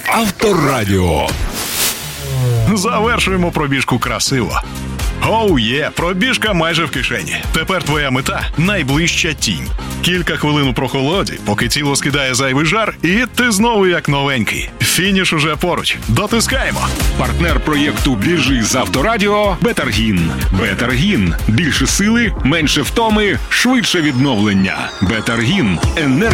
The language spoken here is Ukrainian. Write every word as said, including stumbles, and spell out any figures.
Авторадіо. Завершуємо пробіжку красиво. Оу є, пробіжка майже в кишені. Тепер твоя мета – найближча тінь. Кілька хвилин у прохолоді, поки тіло скидає зайвий жар, і ти знову як новенький. Фініш уже поруч. Дотискаємо. Партнер проєкту «Біжи з Авторадіо» – Бетаргін. Бетаргін. Більше сили, менше втоми, швидше відновлення. Бетаргін. Енергія.